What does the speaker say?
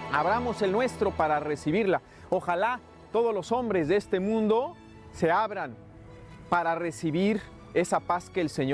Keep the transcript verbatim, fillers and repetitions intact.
abramos el nuestro para recibirla. Ojalá todos los hombres de este mundo se abran para recibir esa paz que el Señor